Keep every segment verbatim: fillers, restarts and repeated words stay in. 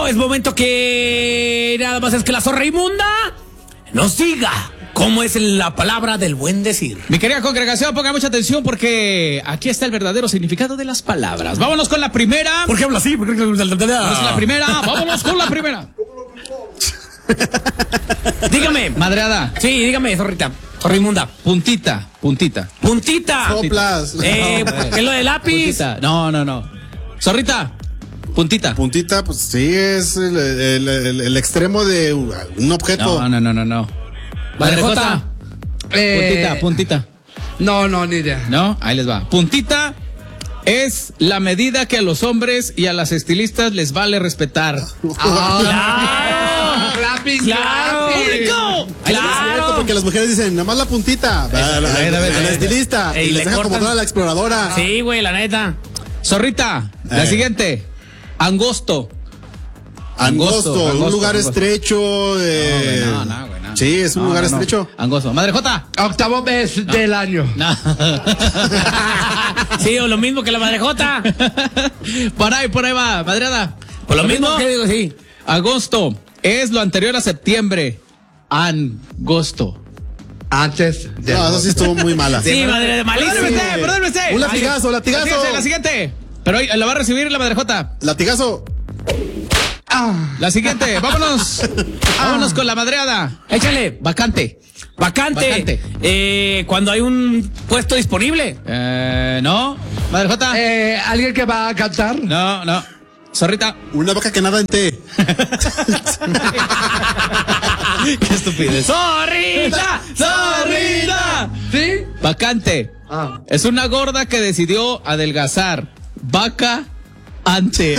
es momento que nada más es que la zorra inmunda nos diga cómo es la palabra del buen decir. Mi querida congregación, ponga mucha atención porque aquí está el verdadero significado de las palabras. Vámonos con la primera. ¿Por qué habla así? ¿Por qué Vámonos con la primera. Vámonos con la primera. Dígame. Madreada. Sí, dígame, zorrita. Zorra inmunda. Puntita, puntita. Puntita. Soplas. Eh, ¿qué es lo de lápiz? Puntita. No, no, no. Zorrita. Puntita. Puntita, pues sí, es el, el, el, el extremo de un objeto. No, no, no, no, no. Madrejota. Eh, puntita, puntita. No, no, ni idea. No, ahí les va. Puntita es la medida que a los hombres y a las estilistas les vale respetar. ¡Ah! ¡Claro! ¡Lápiz! ¡Claro! ¡Público! ¡Claro! Porque las mujeres dicen, nada más la puntita. La, la, Ey, la, David, la David. estilista. Ey, y les le deja como cortan. toda la exploradora. Sí, güey, la neta. Zorrita, la Eh. siguiente. Angosto. Angosto, Angosto, un angosto, lugar angosto. estrecho. Eh, No, güey, no, no, güey, no. Sí, es un No, lugar no, no. estrecho. Angosto. Madrejota. Octavo mes del año. No. Sí, o lo mismo que la madrejota. Por ahí, por ahí va, madreada. Por lo mismo que digo, sí. Agosto es lo anterior a septiembre. Angosto. Antes de. No, eso sí estuvo muy mala. Sí, madre de malísimo. Perdónme, perdónme. Un latigazo, latigazo. La siguiente, la siguiente. Pero hoy la va a recibir la madrejota. Latigazo. Ah, La siguiente, vámonos. Vámonos con la madreada. Échale. Vacante. Vacante. Vacante. Eh, cuando hay un puesto disponible. Eh, no. Madrejota. eh, ¿alguien que va a cantar? No, no. Zorrita. Una vaca que nada en té. Qué estupidez. ¡Zorrita! ¡Zorrita! ¿Sí? Vacante. Ah. Es una gorda que decidió adelgazar. Vaca ante.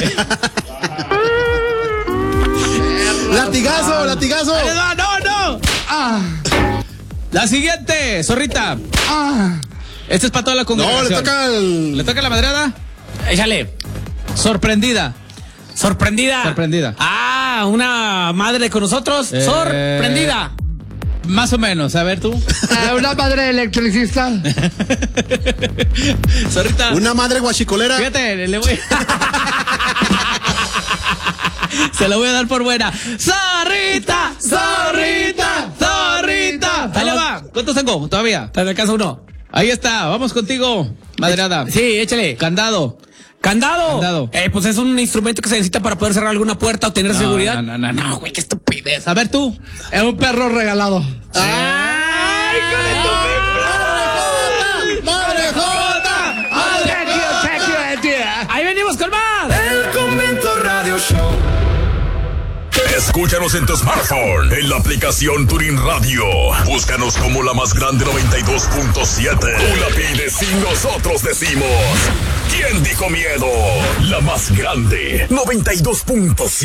Latigazo, latigazo. Ahí les va, no, no. Ah, La siguiente, zorrita. ah. Esta es para toda la No, congregación. le toca al... ¿Le toca la madreada? Échale. Sorprendida. Sorprendida. Sorprendida. Ah, una madre con nosotros. Eh, Sorprendida. Más o menos, a ver tú. Eh, una madre electricista. Zorrita. Una madre guachicolera. Fíjate, le voy. Se lo voy a dar por buena. ¡Zorrita! ¡Zorrita! ¡Zorrita! Ahí le va. ¿Cuántos tengo todavía? ¿Te alcanza uno? Ahí está, vamos contigo, madreada. Sí, échale. Candado. ¿Candado? Candado. Eh, pues es un instrumento que se necesita para poder cerrar alguna puerta o tener No, seguridad. No, no, no, no, güey, qué estupidez. A ver tú. Es un perro regalado. ¡Ay, hijo de tu ¡Madrejota! Thank you, thank you, idea. ¡Ahí venimos con más! El Convento Radio Show. Escúchanos en tu smartphone, en la aplicación Tuning Radio. Búscanos como la más grande noventa y dos punto siete. Tú la pides y nosotros decimos. ¿Quién dijo miedo? La más grande noventa y dos punto siete.